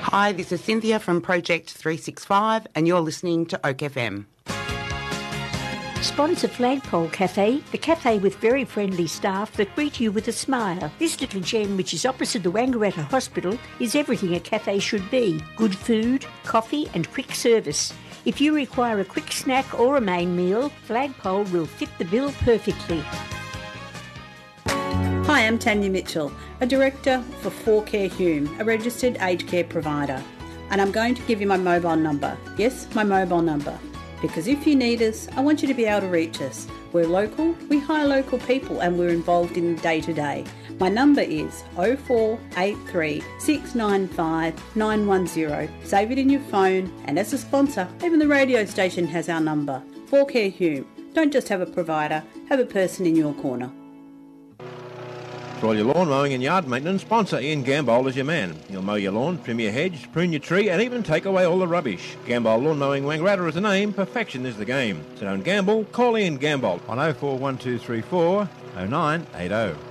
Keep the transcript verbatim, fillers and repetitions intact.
Hi, this is Cynthia from Project three sixty-five and you're listening to Oak F M. Sponsor Flagpole Cafe, the cafe with very friendly staff that greet you with a smile. This little gem, which is opposite the Wangaratta Hospital, is everything a cafe should be. Good food, coffee and quick service. If you require a quick snack or a main meal, Flagpole will fit the bill perfectly. Hi, I'm Tanya Mitchell, a director for four Care Hume, a registered aged care provider. And I'm going to give you my mobile number. Yes, my mobile number. Because if you need us, I want you to be able to reach us. We're local, we hire local people and we're involved in the day-to-day. My number is oh four eight three, six nine five, nine one zero. Save it in your phone, and as a sponsor, even the radio station has our number. four Care Hume. Don't just have a provider, have a person in your corner. For all your lawn mowing and yard maintenance, sponsor Ian Gambol is your man. He'll mow your lawn, trim your hedge, prune your tree and even take away all the rubbish. Gambol Lawn Mowing Wangaratta is the name, perfection is the game. So don't gamble, call Ian Gambol on oh four one two three four oh nine eight oh.